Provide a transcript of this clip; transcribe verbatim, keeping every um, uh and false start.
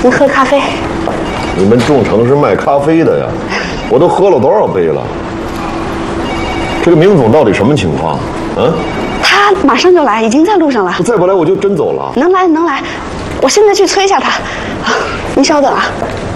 您喝咖啡。 你们众诚是卖咖啡的呀？我都喝了多少杯了？这个明总到底什么情况？嗯？ 他马上就来，已经在路上了。 再不来我就真走了。 能来能来，我现在去催一下他。啊，您稍等啊。